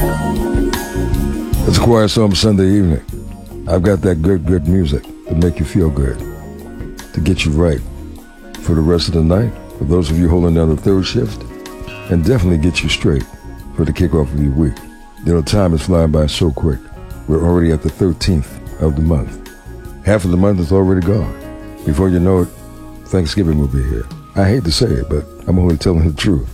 It's a Quiet Storm Sunday evening. I've got that good music to make you feel good, to get you right for the rest of the night, for those of you holding down the third shift, and definitely get you straight for the kickoff of your week. You know, time is flying by so quick. We're already at the 13th of the month. Half of the month is already gone. Before you know it, Thanksgiving will be here. I hate to say it, but I'm only telling the truth.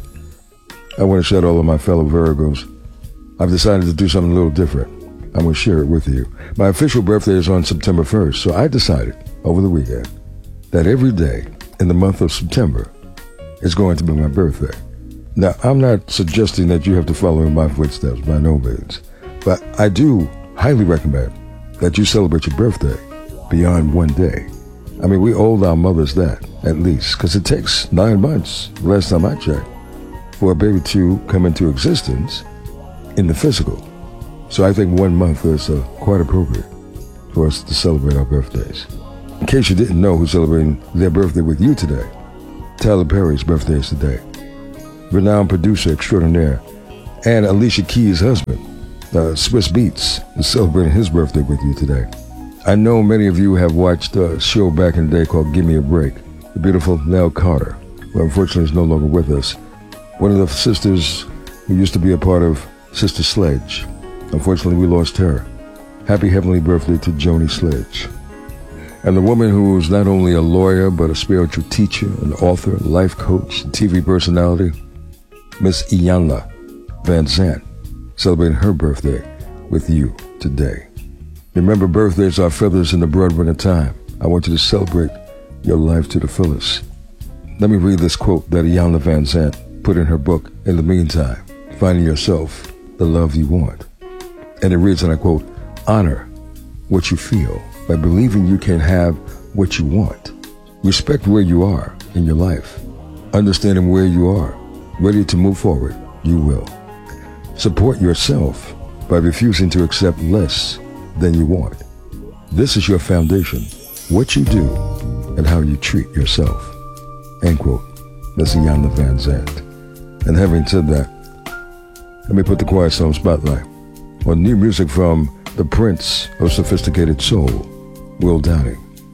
I want to shout all of my fellow Virgos. I've decided to do something a little different. I'm going to share it with you. My official birthday is on September 1st, so I decided over the weekend that every day in the month of September is going to be my birthday. Now, I'm not suggesting that you have to follow in my footsteps, by no means, but I do highly recommend that you celebrate your birthday beyond one day. I mean, we owe our mothers that, at least, because it takes 9 months, last time I checked, for a baby to come into existence in the physical. So I think 1 month is quite appropriate for us to celebrate our birthdays. In case you didn't know who's celebrating their birthday with you today, Tyler Perry's birthday is today. Renowned producer extraordinaire and Alicia Keys' husband, Swiss Beats, is celebrating his birthday with you today. I know many of you have watched a show back in the day called Give Me a Break. The beautiful Nell Carter, who unfortunately is no longer with us. One of the sisters who used to be a part of Sister Sledge. Unfortunately, we lost her. Happy heavenly birthday to Joni Sledge. And the woman who's not only a lawyer, but a spiritual teacher, an author, life coach, TV personality, Miss Iyanla Vanzant, celebrating her birthday with you today. Remember, birthdays are feathers in the breadwinner time. I want you to celebrate your life to the fullest. Let me read this quote that Iyanla Vanzant put in her book, In the Meantime, Finding Yourself the Love You Want. And it reads, and I quote, honor what you feel by believing you can have what you want. Respect where you are in your life. Understanding where you are, ready to move forward, you will. Support yourself by refusing to accept less than you want. This is your foundation, what you do and how you treat yourself. End quote. That's Iyanla Vanzant. And having said that, let me put the Quiet Storm spotlight on new music from the Prince of Sophisticated Soul, Will Downing.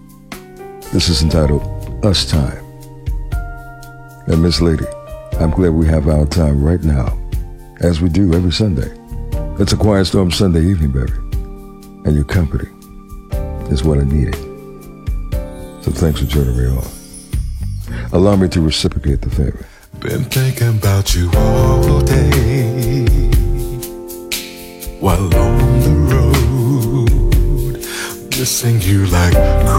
This is entitled Us Time. And Miss Lady, I'm glad we have our time right now, as we do every Sunday. It's a Quiet Storm Sunday evening, baby. And your company is what I needed. So thanks for turning me on. Allow me to reciprocate the favor. Been thinking about you all day while on the road, missing you like